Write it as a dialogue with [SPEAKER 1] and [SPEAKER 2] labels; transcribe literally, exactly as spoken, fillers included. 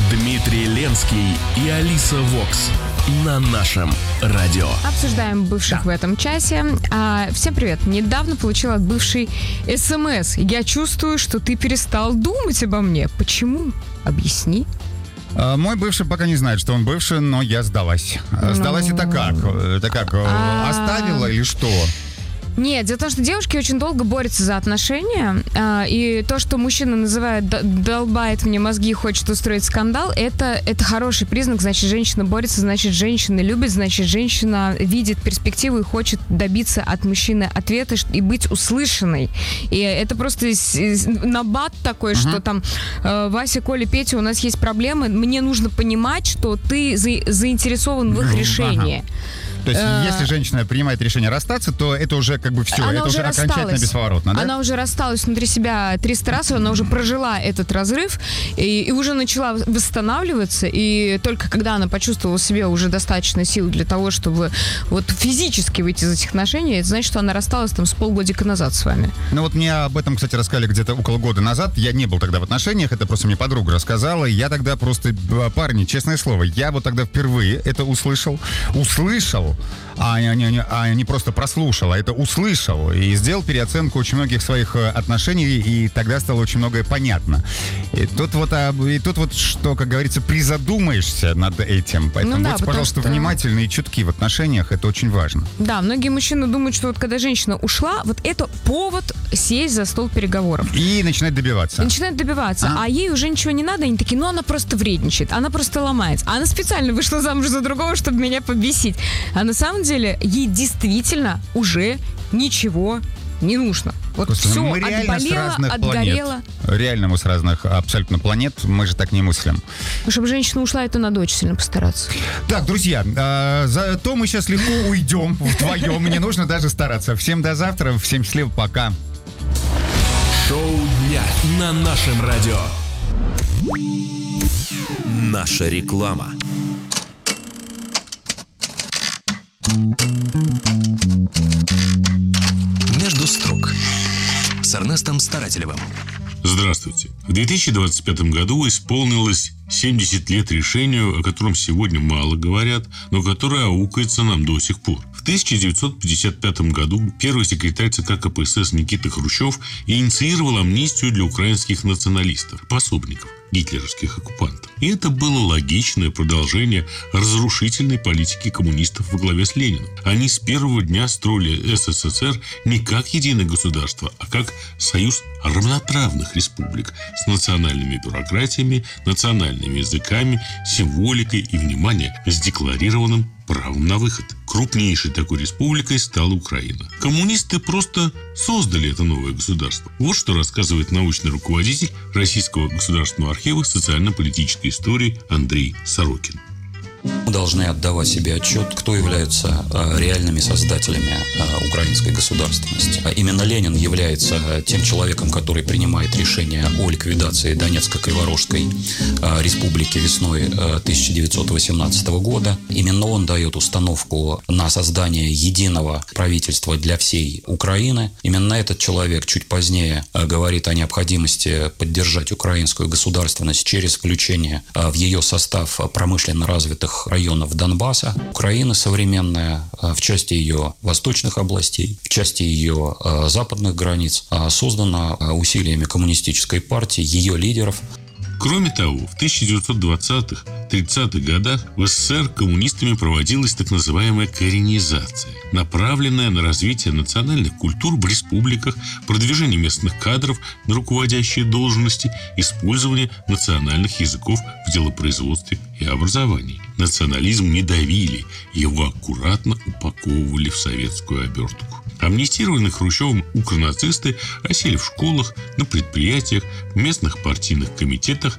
[SPEAKER 1] Дмитрий Ленский и Алиса Вокс на нашем радио.
[SPEAKER 2] Обсуждаем бывших да. в этом часе. А, всем привет. Недавно получила от бывшей СМС. Я чувствую, что ты перестал думать обо мне. Почему? Объясни.
[SPEAKER 3] А, мой бывший пока не знает, что он бывший, но я сдалась. Ну... Сдалась это как? Это как? А... Оставила или что?
[SPEAKER 2] Нет, дело в том, что девушки очень долго борются за отношения, э, и то, что мужчина называет долбает мне мозги и хочет устроить скандал, это, это хороший признак, значит, женщина борется, значит, женщина любит, значит, женщина видит перспективу и хочет добиться от мужчины ответа и быть услышанной. И это просто набат такой, uh-huh. что там э, Вася, Коля, Петя, у нас есть проблемы, мне нужно понимать, что ты за, заинтересован в их решении.
[SPEAKER 3] Uh-huh. То есть, э- если женщина принимает решение расстаться, то это уже как бы все, она это уже окончательно бесповоротно, да?
[SPEAKER 2] Она уже рассталась внутри себя триста раз, она уже прожила этот разрыв и, и уже начала восстанавливаться, и только когда она почувствовала в себе уже достаточно сил для того, чтобы вот физически выйти из этих отношений, это значит, что она рассталась там с полгодика назад с вами.
[SPEAKER 3] Ну вот мне об этом, кстати, рассказали где-то около года назад, я не был тогда в отношениях, это просто мне подруга рассказала, я тогда просто, парни, честное слово, я вот тогда впервые это услышал, услышал, а не, а не просто прослушал, а это услышал и сделал переоценку очень многих своих отношений, и тогда стало очень многое понятно. И тут вот, и тут вот что, как говорится, призадумаешься над этим. Поэтому
[SPEAKER 2] ну да,
[SPEAKER 3] будьте, пожалуйста, что... внимательны и чутки в отношениях, это очень важно.
[SPEAKER 2] Да, многие мужчины думают, что вот когда женщина ушла, вот это повод сесть за стол переговоров.
[SPEAKER 3] И начинать добиваться.
[SPEAKER 2] И начинает добиваться, а? а ей уже ничего не надо, они такие, ну она просто вредничает, она просто ломается. Она специально вышла замуж за другого, чтобы меня побесить. А на самом деле ей действительно уже ничего не нужно. Вот
[SPEAKER 3] Господи,
[SPEAKER 2] все,
[SPEAKER 3] мы реально
[SPEAKER 2] отболело,
[SPEAKER 3] с разных
[SPEAKER 2] отгорело.
[SPEAKER 3] Планет. Реально мы с разных абсолютно планет, мы же так не мыслим.
[SPEAKER 2] Ну, чтобы женщина ушла, это надо очень сильно постараться.
[SPEAKER 3] Так, друзья, э, зато мы сейчас легко уйдем вдвоем, не нужно даже стараться. Всем до завтра, всем счастливо, пока.
[SPEAKER 1] Шоу дня на нашем радио. Наша реклама.
[SPEAKER 4] Между строк с Эрнестом Старателевым.
[SPEAKER 5] Здравствуйте. В две тысячи двадцать пятом году исполнилось семьдесят лет решению, о котором сегодня мало говорят, но которое аукается нам до сих пор. В тысяча девятьсот пятьдесят пятом году первый секретарь ЦК КПСС Никита Хрущев инициировал амнистию для украинских националистов, пособников гитлеровских оккупантов. И это было логичное продолжение разрушительной политики коммунистов во главе с Лениным. Они с первого дня строили СССР не как единое государство, а как союз равноправных республик с национальными бюрократиями, национальными языками, символикой и, внимание, с декларированным правом на выход. Крупнейшей такой республикой стала Украина. Коммунисты просто создали это новое государство. Вот что рассказывает научный руководитель Российского государственного архива социально-политической истории Андрей Сорокин.
[SPEAKER 6] Мы должны отдавать себе отчет, кто являются э, реальными создателями э, украинской государственности. Именно Ленин является э, тем человеком, который принимает решение о ликвидации Донецко-Криворожской э, республики весной э, тысяча девятьсот восемнадцатого года. Именно он дает установку на создание единого правительства для всей Украины. Именно этот человек чуть позднее э, говорит о необходимости поддержать украинскую государственность через включение э, в ее состав промышленно развитых районов Донбасса. Украина современная в части ее восточных областей, в части ее западных границ создана усилиями коммунистической партии, ее лидеров.
[SPEAKER 5] Кроме того, в тысяча девятьсот двадцатых-тридцатых годах в СССР коммунистами проводилась так называемая коренизация, направленная на развитие национальных культур в республиках, продвижение местных кадров на руководящие должности, использование национальных языков в делопроизводстве и образовании. Национализм не давили, его аккуратно упаковывали в советскую обертку. Амнистированные Хрущевым укронацисты осели в школах, на предприятиях, в местных партийных комитетах